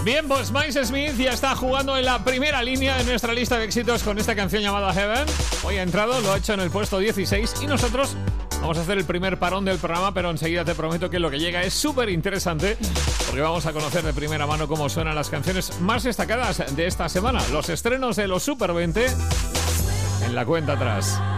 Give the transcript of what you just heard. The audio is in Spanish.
Bien, pues Miles Smith ya está jugando en la primera línea de nuestra lista de éxitos con esta canción llamada Heaven. Hoy ha entrado, lo ha hecho en el puesto 16 y nosotros vamos a hacer el primer parón del programa, pero enseguida te prometo que lo que llega es súper interesante porque vamos a conocer de primera mano cómo suenan las canciones más destacadas de esta semana, los estrenos de los Super 20 en la cuenta atrás.